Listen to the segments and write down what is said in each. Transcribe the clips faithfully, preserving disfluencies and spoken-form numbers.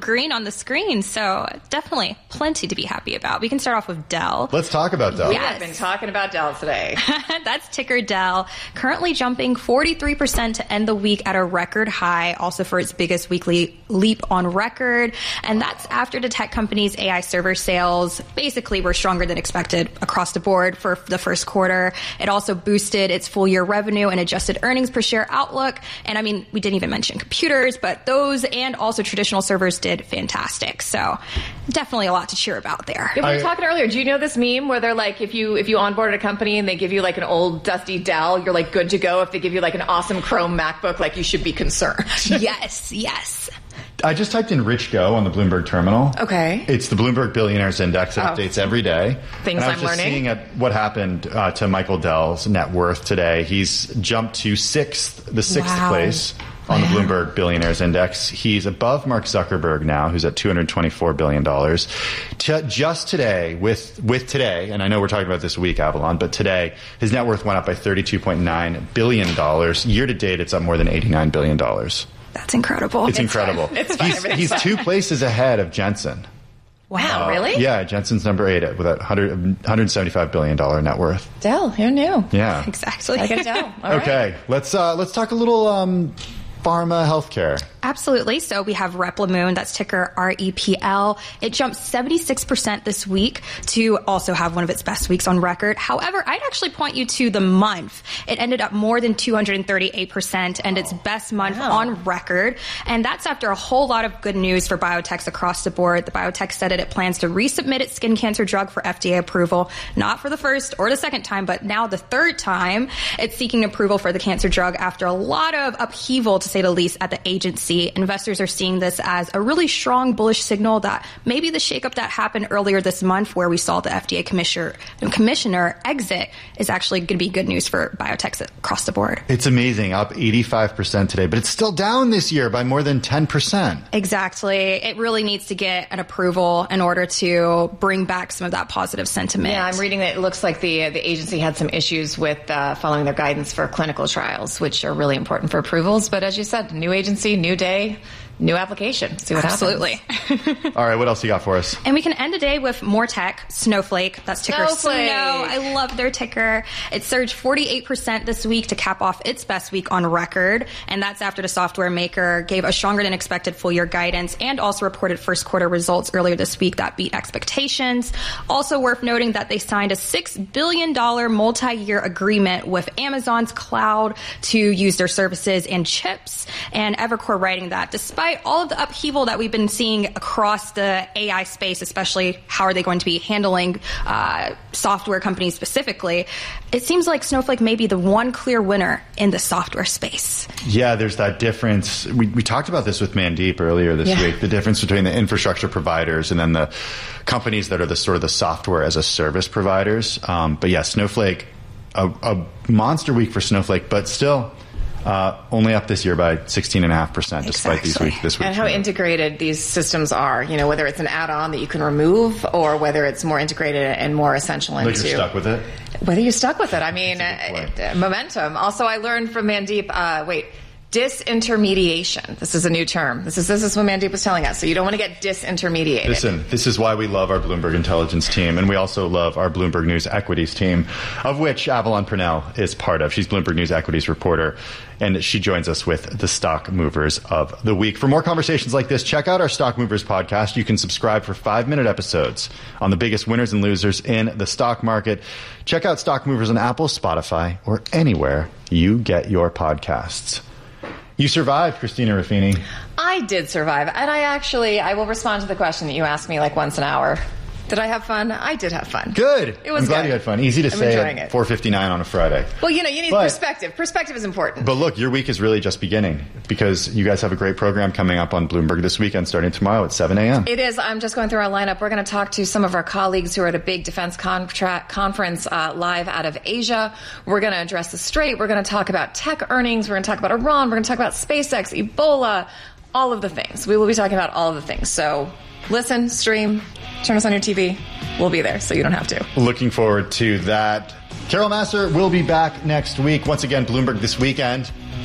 green on the screen. So definitely plenty to be happy about. We can start off with Dell. Let's talk about Dell. We Yes. have been talking about Dell today. That's ticker Dell, currently jumping forty-three percent to end the week at a record high, also for its biggest weekly leap on record. And that's after the tech company's A I server sales basically were stronger than expected across the board for the first quarter. It also boosted its full year revenue and adjusted earnings per share outlook. And I mean, we didn't even mention computers, but those and also traditional servers did fantastic. So definitely a lot to cheer about there. We were I- talking earlier. Do you know this meme where they're like, if you if you onboard a company and they give you like an old dusty Dell, you're like good to go. If they give you like an awesome Chrome MacBook, like you should be concerned. Yes, yes. I just typed in Rich Go on the Bloomberg terminal. Okay. It's the Bloomberg Billionaires Index. It Oh. updates every day. Things and I was I'm just learning. seeing at what happened uh, to Michael Dell's net worth today. He's jumped to sixth, the sixth Wow. place on the Bloomberg Billionaires Index. He's above Mark Zuckerberg now, who's at two hundred twenty-four billion dollars. T- just today, with with today, and I know we're talking about this week, Avalon, but today, his net worth went up by thirty-two point nine billion dollars. Year to date, it's up more than eighty-nine billion dollars. That's incredible. It's, incredible. fine. It's fine. He's, Everything's he's fine. two places ahead of Jensen. Wow, Uh, really? Yeah, Jensen's number eight with a one hundred, one hundred seventy-five billion dollars net worth. Dell, who knew? Yeah. Exactly. I can tell. All right. Okay, let's uh, let's talk a little um, pharma healthcare. Absolutely. So we have Replimune, that's ticker R E P L. It jumped seventy-six percent this week to also have one of its best weeks on record. However, I'd actually point you to the month. It ended up more than two hundred thirty-eight percent and its best month Wow. on record. And that's after a whole lot of good news for biotechs across the board. The biotech said that it plans to resubmit its skin cancer drug for F D A approval, not for the first or the second time, but now the third time. It's seeking approval for the cancer drug after a lot of upheaval, to say the least, at the agency. Investors are seeing this as a really strong bullish signal that maybe the shakeup that happened earlier this month, where we saw the F D A commissioner, commissioner exit, is actually going to be good news for biotechs across the board. It's amazing, up eighty-five percent today, but it's still down this year by more than ten percent. Exactly. It really needs to get an approval in order to bring back some of that positive sentiment. Yeah, I'm reading that it looks like the the agency had some issues with uh, following their guidance for clinical trials, which are really important for approvals. But as you said, new agency, new day, new application. See what Absolutely. happens. All right, what else you got for us? And we can end the day with more tech, Snowflake. That's ticker Snowflake. Snow. I love their ticker. It surged forty-eight percent this week to cap off its best week on record. And that's after the software maker gave a stronger than expected full year guidance and also reported first quarter results earlier this week that beat expectations. Also worth noting that they signed a six billion dollars multi-year agreement with Amazon's cloud to use their services and chips. And Evercore writing that despite all of the upheaval that we've been seeing across the A I space, especially how are they going to be handling uh, software companies specifically, it seems like Snowflake may be the one clear winner in the software space. Yeah, there's that difference. We, we talked about this with Mandeep earlier this Yeah. week, the difference between the infrastructure providers and then the companies that are the sort of the software as a service providers. Um, but yeah, Snowflake, a, a monster week for Snowflake, but still uh, only up this year by sixteen point five percent despite these Exactly. week, this week. And how integrated these systems are, you know, whether it's an add-on that you can remove or whether it's more integrated and more essential Like into. you're stuck with it? Whether you're stuck with it. I mean, That's a good point. uh, momentum. Also, I learned from Mandeep, uh, wait, disintermediation. This is a new term. This is this is what Mandeep was telling us. So you don't want to get disintermediated. Listen, this is why we love our Bloomberg Intelligence team, and we also love our Bloomberg News Equities team, of which Avalon Purnell is part of. She's Bloomberg News Equities reporter, and she joins us with the Stock Movers of the Week. For more conversations like this, check out our Stock Movers podcast. You can subscribe for five-minute episodes on the biggest winners and losers in the stock market. Check out Stock Movers on Apple, Spotify, or anywhere you get your podcasts. You survived, Christina Ruffini. I did survive. And I actually, I will respond to the question that you asked me like once an hour. Did I have fun? I did have fun. Good. It was I'm glad good. you had fun. Easy to I'm say enjoying at it. four fifty-nine on a Friday. Well, you know, you need But- perspective. Perspective is important. But look, your week is really just beginning because you guys have a great program coming up on Bloomberg this weekend starting tomorrow at seven a.m. It is. I'm just going through our lineup. We're going to talk to some of our colleagues who are at a big defense contract conference uh, live out of Asia. We're going to address the Strait. We're going to talk about tech earnings. We're going to talk about Iran. We're going to talk about SpaceX, Ebola, all of the things. We will be talking about all of the things. So listen, stream, turn us on your T V. We'll be there so you don't have to. Looking forward to that. Carol Massar will be back next week. Once again, Bloomberg this weekend.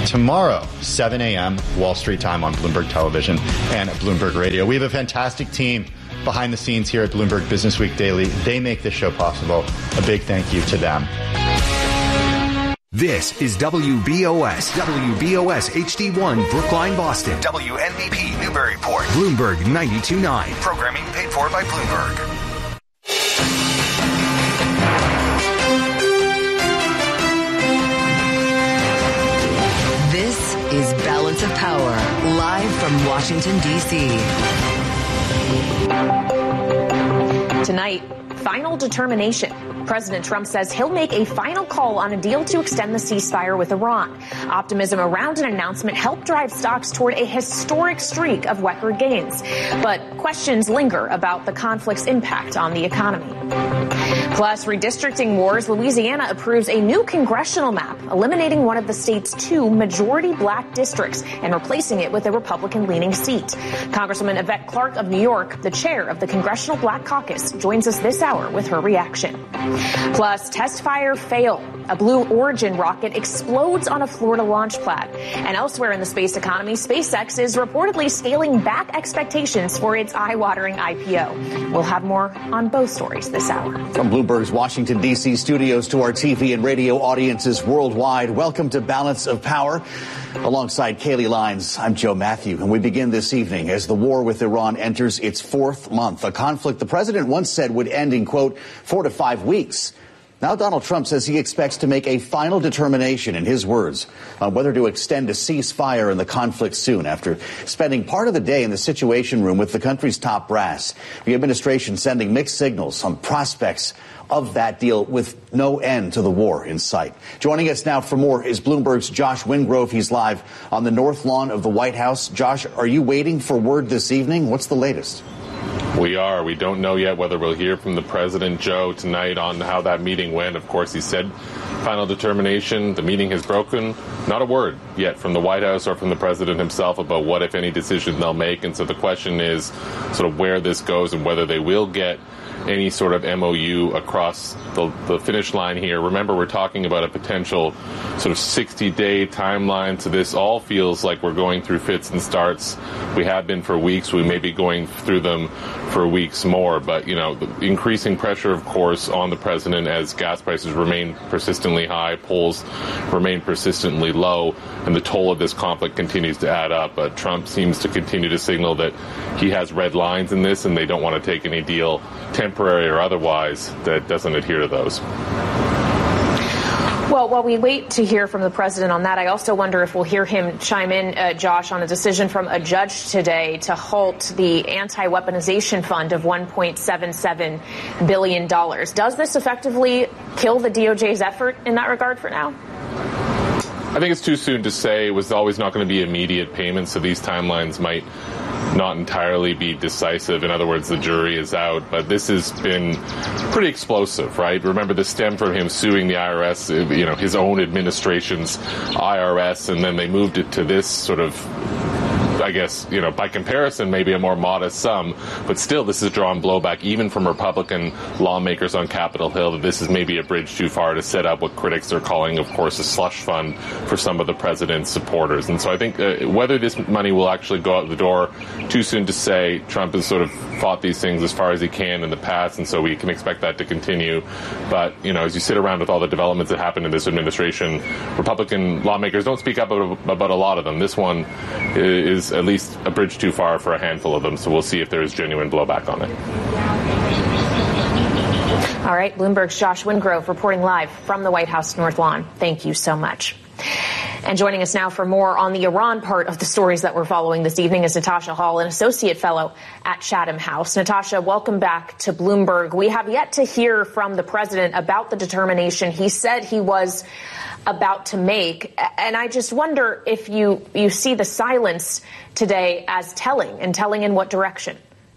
tomorrow, seven a.m. Wall Street time on Bloomberg Television and Bloomberg Radio. We have a fantastic team behind the scenes here at Bloomberg Business Week Daily. They make this show possible. A big thank you to them. This is W B O S, W B O S H D one, Brookline, Boston. W N B P, Newburyport. Bloomberg ninety-two point nine. Programming paid for by Bloomberg. This is Balance of Power, live from Washington, D C. Tonight, final determination. President Trump says he'll make a final call on a deal to extend the ceasefire with Iran. Optimism around an announcement helped drive stocks toward a historic streak of record gains. But questions linger about the conflict's impact on the economy. Plus, redistricting wars, Louisiana approves a new congressional map, eliminating one of the state's two majority black districts and replacing it with a Republican-leaning seat. Congresswoman Yvette Clarke of New York, the chair of the Congressional Black Caucus, joins us this hour with her reaction. Plus, test fire fail. A Blue Origin rocket explodes on a Florida launch pad. And elsewhere in the space economy, SpaceX is reportedly scaling back expectations for its eye-watering I P O. We'll have more on both stories this hour. From Bloomberg's Washington, D C studios to our T V and radio audiences worldwide, welcome to Balance of Power. Alongside Kaylee Lines, I'm Joe Matthew, and we begin this evening as the war with Iran enters its fourth month, a conflict the president once said would end in, quote, four to five weeks. Now Donald Trump says he expects to make a final determination, in his words, on whether to extend a ceasefire in the conflict soon, after spending part of the day in the Situation Room with the country's top brass. The administration sending mixed signals on prospects of that deal with no end to the war in sight. Joining us now for more is Bloomberg's Josh Wingrove. He's live on the North Lawn of the White House. Josh, are you waiting for word this evening? What's the latest? We are. We don't know yet whether we'll hear from the president, Joe, tonight on how that meeting went. Of course, he said final determination. The meeting has broken. Not a word yet from the White House or from the president himself about what, if any, decision they'll make. And so the question is sort of where this goes and whether they will get any sort of M O U across the, the finish line here. Remember, we're talking about a potential sort of sixty-day timeline, so this all feels like we're going through fits and starts. We have been for weeks. We may be going through them for weeks more. But, you know, the increasing pressure, of course, on the president as gas prices remain persistently high, polls remain persistently low, and the toll of this conflict continues to add up. But Trump seems to continue to signal that he has red lines in this and they don't want to take any deal, temporary or otherwise, that doesn't adhere to those. Well, while we wait to hear from the president on that, I also wonder if we'll hear him chime in, uh, Josh, on a decision from a judge today to halt the anti-weaponization fund of one point seven seven billion dollars. Does this effectively kill the D O J's effort in that regard for now? I think it's too soon to say. It was always not going to be immediate payments, so these timelines might not entirely be decisive. In other words, the jury is out. But this has been pretty explosive, right? Remember, this stemmed from him suing the I R S, you know, his own administration's I R S, and then they moved it to this sort of, I guess, you know, by comparison, maybe a more modest sum, but still this has drawn blowback even from Republican lawmakers on Capitol Hill that this is maybe a bridge too far to set up what critics are calling, of course, a slush fund for some of the president's supporters. And so I think uh, whether this money will actually go out the door, too soon to say. Trump has sort of fought these things as far as he can in the past, and so we can expect that to continue. But, you know, as you sit around with all the developments that happened in this administration, Republican lawmakers don't speak up about a lot of them. This one is at least a bridge too far for a handful of them, so we'll see if there is genuine blowback on it. All right, Bloomberg's Josh Wingrove reporting live from the White House North Lawn. Thank you so much. And joining us now for more on the Iran part of the stories that we're following this evening is Natasha Hall, an associate fellow at Chatham House. Natasha, welcome back to Bloomberg. We have yet to hear from the president about the determination he said he was about to make. And I just wonder if you, you see the silence today as telling, and telling in what direction?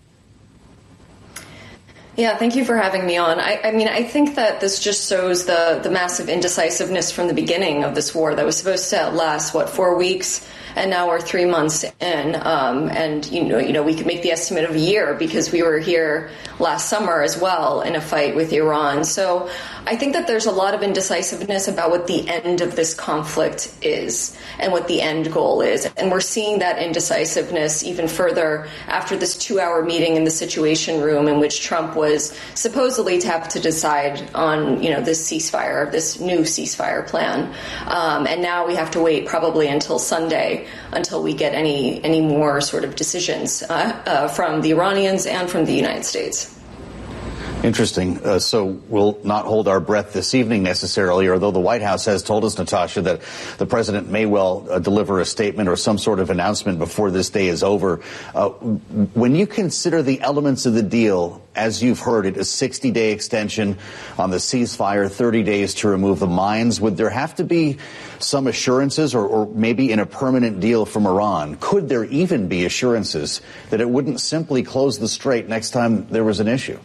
Yeah, thank you for having me on. I, I mean, I think that this just shows the, the massive indecisiveness from the beginning of this war that was supposed to last, what, four weeks? and now we're three months in, um, and you know, you know, we could make the estimate of a year because we were here last summer as well in a fight with Iran. So I think that there's a lot of indecisiveness about what the end of this conflict is and what the end goal is. And we're seeing that indecisiveness even further after this two-hour meeting in the Situation Room in which Trump was supposedly to have to decide on, you know, this ceasefire, this new ceasefire plan. Um, and now we have to wait probably until Sunday until we get any, any more sort of decisions uh, uh, from the Iranians and from the United States. Interesting. Uh, so we'll not hold our breath this evening necessarily, although the White House has told us, Natasha, that the president may well uh, deliver a statement or some sort of announcement before this day is over. Uh, when you consider the elements of the deal, as you've heard it, a sixty-day extension on the ceasefire, thirty days to remove the mines, would there have to be some assurances or, or maybe in a permanent deal from Iran? Could there even be assurances that it wouldn't simply close the strait next time there was an issue?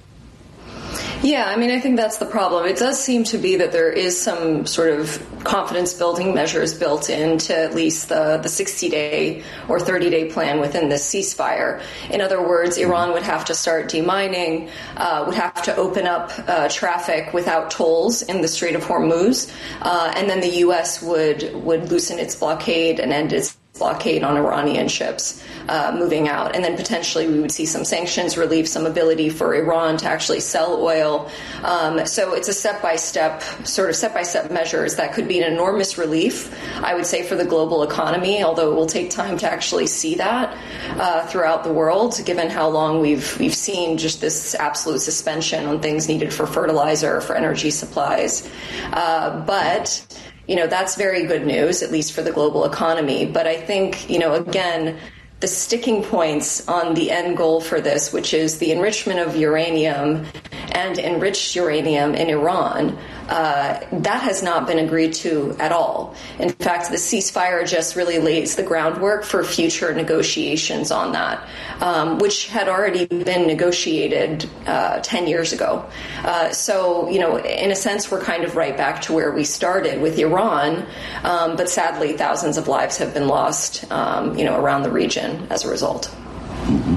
Yeah, I mean, I think that's the problem. It does seem to be that there is some sort of confidence-building measures built into at least the, the sixty-day or thirty-day plan within this ceasefire. In other words, Iran would have to start demining, uh, would have to open up uh, traffic without tolls in the Strait of Hormuz, uh, and then the U S would, would loosen its blockade and end its blockade on Iranian ships uh, moving out. And then potentially we would see some sanctions relief, some ability for Iran to actually sell oil. Um, so it's a step-by-step, sort of step-by-step measures that could be an enormous relief, I would say, for the global economy, although it will take time to actually see that uh, throughout the world, given how long we've we've seen just this absolute suspension on things needed for fertilizer, for energy supplies. Uh, but You know, that's very good news, at least for the global economy. But I think, you know, again, the sticking points on the end goal for this, which is the enrichment of uranium and enriched uranium in Iran, uh, that has not been agreed to at all. In fact, the ceasefire just really lays the groundwork for future negotiations on that, um, which had already been negotiated uh, ten years ago. Uh, so, you know, in a sense, we're kind of right back to where we started with Iran, um, but sadly, thousands of lives have been lost, um, you know, around the region as a result. Mm-hmm.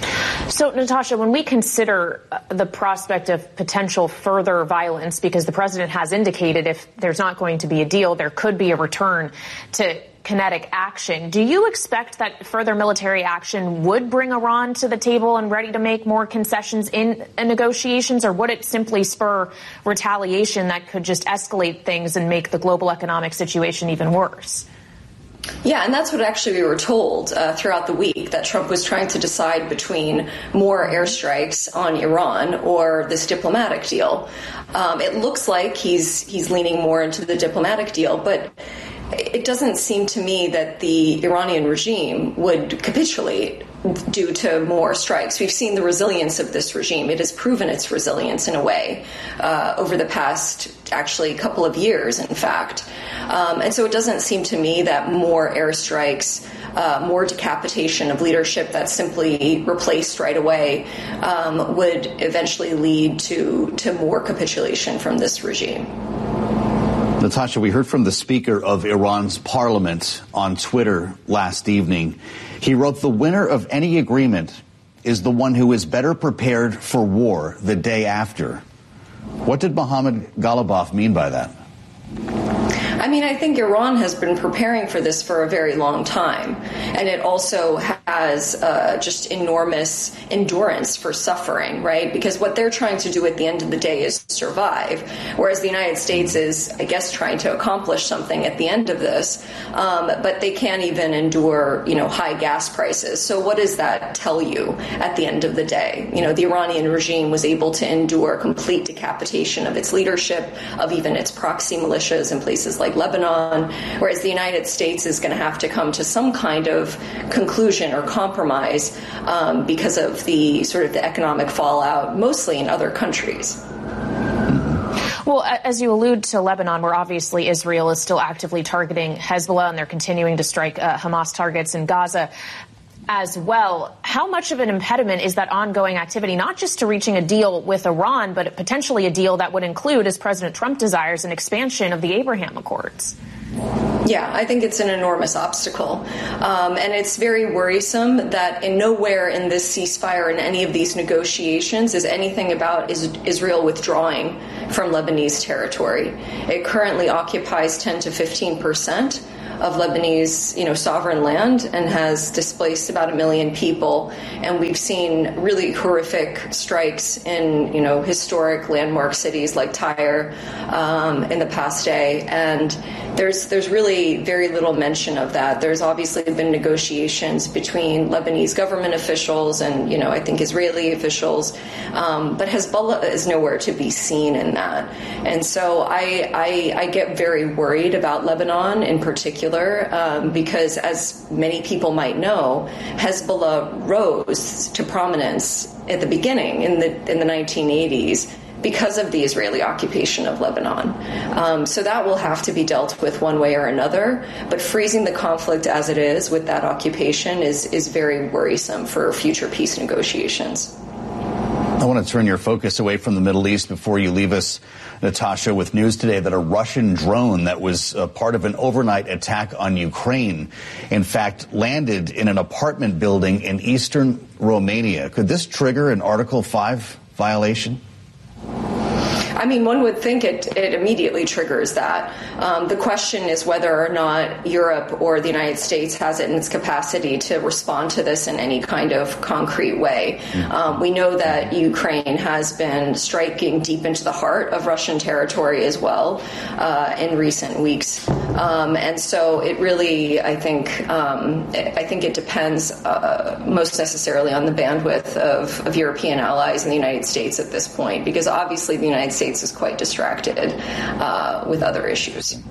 So, Natasha, when we consider the prospect of potential further violence, because the president has indicated if there's not going to be a deal, there could be a return to kinetic action. Do you expect that further military action would bring Iran to the table and ready to make more concessions in negotiations, or would it simply spur retaliation that could just escalate things and make the global economic situation even worse? Yeah, and that's what actually we were told uh, throughout the week, that Trump was trying to decide between more airstrikes on Iran or this diplomatic deal. Um, it looks like he's he's leaning more into the diplomatic deal, but it doesn't seem to me that the Iranian regime would capitulate due to more strikes. We've seen the resilience of this regime. It has proven its resilience in a way uh, over the past, actually, couple of years, in fact. Um, and so it doesn't seem to me that more airstrikes, uh, more decapitation of leadership that's simply replaced right away um, would eventually lead to, to more capitulation from this regime. Natasha, we heard from the Speaker of Iran's parliament on Twitter last evening. He wrote, "The winner of any agreement is the one who is better prepared for war the day after." What did Mohammad Ghalibaf mean by that? I mean, I think Iran has been preparing for this for a very long time, and it also has uh, just enormous endurance for suffering, right? Because what they're trying to do at the end of the day is survive, whereas the United States is, I guess, trying to accomplish something at the end of this, um, but they can't even endure, you know, high gas prices. So what does that tell you at the end of the day? You know, the Iranian regime was able to endure complete decapitation of its leadership, of even its proxy militias in places like Lebanon, whereas the United States is going to have to come to some kind of conclusion or compromise um, because of the sort of the economic fallout, mostly in other countries. Well, as you allude to Lebanon, where obviously Israel is still actively targeting Hezbollah and they're continuing to strike uh, Hamas targets in Gaza as well, how much of an impediment is that ongoing activity, not just to reaching a deal with Iran, but potentially a deal that would include, as President Trump desires, an expansion of the Abraham Accords? Yeah, I think it's an enormous obstacle. Um, and it's very worrisome that in nowhere in this ceasefire and any of these negotiations is anything about is Israel withdrawing from Lebanese territory. It currently occupies ten to fifteen percent of Lebanese, you know, sovereign land and has displaced about a million people. And we've seen really horrific strikes in, you know, historic landmark cities like Tyre um, in the past day. And there's there's really very little mention of that. There's obviously been negotiations between Lebanese government officials and, you know, I think Israeli officials, um, but Hezbollah is nowhere to be seen in that. And so I, I, I get very worried about Lebanon in particular. Um, because, as many people might know, Hezbollah rose to prominence at the beginning in the in the nineteen eighties because of the Israeli occupation of Lebanon. Um, so that will have to be dealt with one way or another. But freezing the conflict as it is with that occupation is is very worrisome for future peace negotiations. I want to turn your focus away from the Middle East before you leave us, Natasha, with news today that a Russian drone that was a part of an overnight attack on Ukraine, in fact, landed in an apartment building in eastern Romania. Could this trigger an Article five violation? I mean, one would think it, it immediately triggers that. Um, the question is whether or not Europe or the United States has it in its capacity to respond to this in any kind of concrete way. Um, we know that Ukraine has been striking deep into the heart of Russian territory as well uh, in recent weeks. Um, and so it really, I think, um, I think it depends uh, most necessarily on the bandwidth of, of European allies and the United States at this point, because obviously the United States is quite distracted uh, with other issues.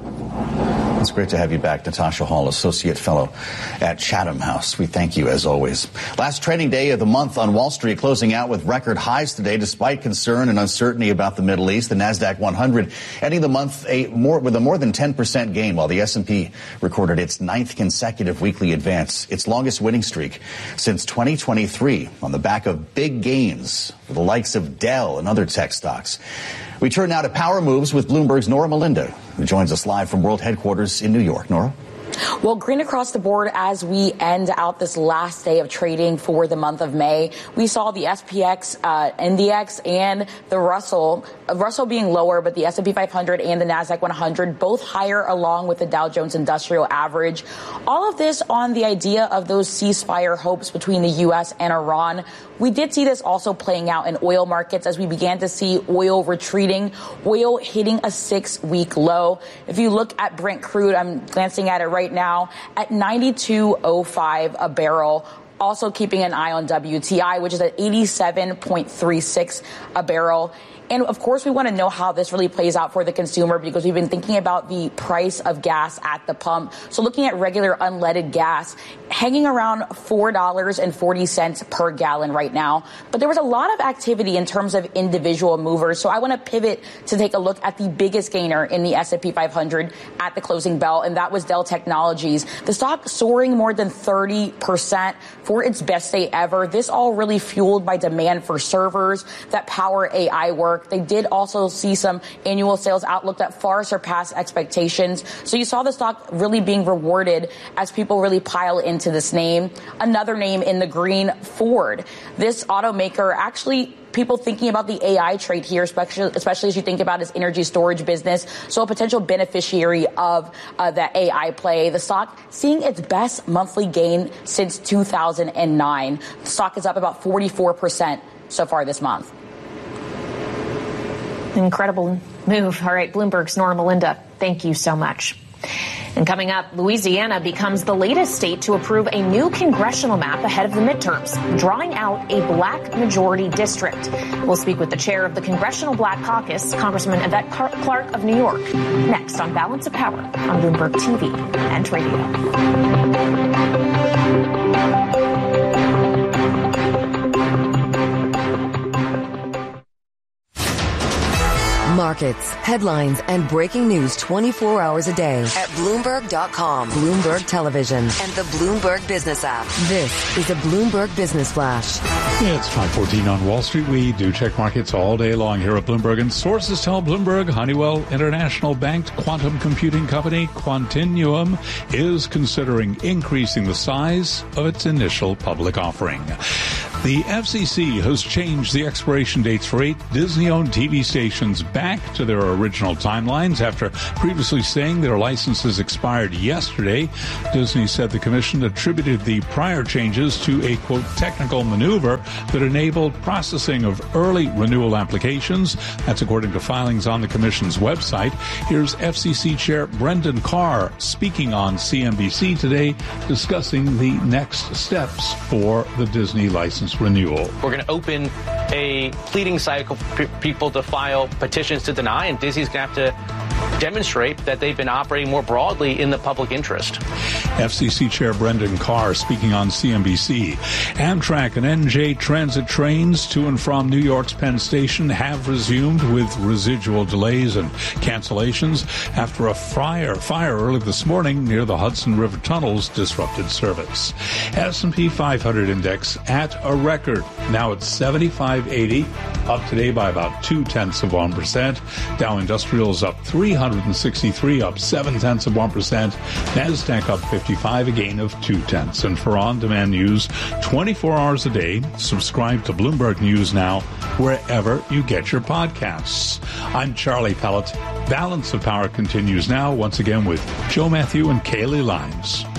It's great to have you back, Natasha Hall, Associate Fellow at Chatham House. We thank you, as always. Last trading day of the month on Wall Street, closing out with record highs today, despite concern and uncertainty about the Middle East. The NASDAQ one hundred ending the month a more, with a more than ten percent gain, while the S and P recorded its ninth consecutive weekly advance, its longest winning streak since twenty twenty-three, on the back of big gains for the likes of Dell and other tech stocks. We turn now to Power Moves with Bloomberg's Nora Melinda, who joins us live from World Headquarters in New York. Nora? Well, green across the board as we end out this last day of trading for the month of May. We saw the S P X uh, Index and the Russell, uh, Russell being lower, but the S and P five hundred and the NASDAQ one hundred both higher, along with the Dow Jones Industrial Average. All of this on the idea of those ceasefire hopes between the U S and Iran. We did see this also playing out in oil markets as we began to see oil retreating, oil hitting a six-week low. If you look at Brent crude, I'm glancing at it right now, at ninety-two oh five a barrel. Also keeping an eye on W T I, which is at eighty-seven point three six a barrel. And of course, we want to know how this really plays out for the consumer, because we've been thinking about the price of gas at the pump. So looking at regular unleaded gas, hanging around four dollars and forty cents per gallon right now. But there was a lot of activity in terms of individual movers. So I want to pivot to take a look at the biggest gainer in the S and P five hundred at the closing bell, and that was Dell Technologies. The stock soaring more than thirty percent for its best day ever. This all really fueled by demand for servers that power A I work. They did also see some annual sales outlook that far surpassed expectations. So you saw the stock really being rewarded as people really pile into this name. Another name in the green, Ford. This automaker actually, people thinking about the A I trade here, especially, especially as you think about its energy storage business. So a potential beneficiary of uh, that A I play. The stock seeing its best monthly gain since two thousand nine. The stock is up about forty-four percent so far this month. Incredible move. All right, Bloomberg's Nora Melinda, thank you so much. And coming up, Louisiana becomes the latest state to approve a new congressional map ahead of the midterms, drawing out a black majority district. We'll speak with the chair of the Congressional Black Caucus, Congressman Yvette Clarke of New York, next on Balance of Power on Bloomberg T V and radio. Mark markets, headlines, and breaking news twenty-four hours a day at Bloomberg dot com, Bloomberg Television, and the Bloomberg Business app. This is a Bloomberg Business Flash. It's five fourteen on Wall Street. We do check markets all day long here at Bloomberg, and sources tell Bloomberg Honeywell International-backed quantum computing company Quantinuum is considering increasing the size of its initial public offering. The F C C has changed the expiration dates for eight Disney-owned T V stations back to their original timelines after previously saying their licenses expired yesterday. Disney said the commission attributed the prior changes to a, quote, technical maneuver that enabled processing of early renewal applications. That's according to filings on the commission's website. Here's F C C Chair Brendan Carr speaking on C N B C today, discussing the next steps for the Disney license renewal. We're going to open a pleading cycle for people to file petitions to deny, and Disney's going to have to demonstrate that they've been operating more broadly in the public interest. F C C Chair Brendan Carr speaking on C N B C. Amtrak and N J Transit trains to and from New York's Penn Station have resumed with residual delays and cancellations after a fire, fire early this morning near the Hudson River tunnels disrupted service. S and P five hundred index at a record, now at seventy-five eighty, up today by about two-tenths of one percent. Dow Industrials up three hundred sixty-three, up seven-tenths of one percent. NASDAQ up fifty-five, a gain of two-tenths. And for on-demand news twenty-four hours a day, subscribe to Bloomberg News Now wherever you get your podcasts. I'm Charlie Pellet. Balance of Power continues now, once again with Joe Matthew and Kaylee Lyons.